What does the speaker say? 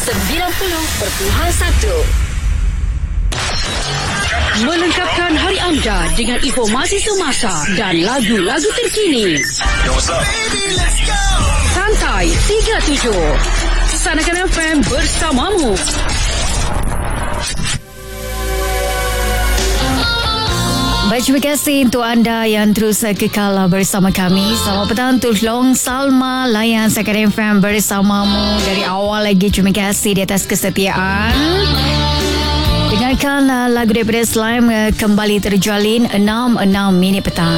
Melengkapkan hari anda dengan informasi semasa dan lagu-lagu terkini. Santai 37 Sanakan FM bersamamu. Baik, terima kasih untuk anda yang terus kekal bersama kami. Selamat petang untuk Long Salma layan Sanakan FM bersamamu dari awal lagi. Terima kasih di atas kesetiaan. Dengarkan lagu daripada Slime kembali terjalin 6 minit petang.